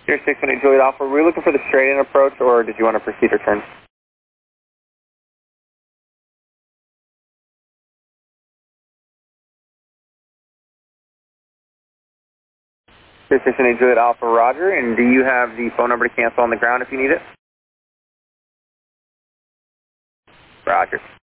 Here, 618 Juliet Alpha, were we looking for the straight-in approach, or did you want to proceed or turn? Here, 618 Juliet Alpha, Roger, and do you have the phone number to cancel on the ground if you need it? Roger.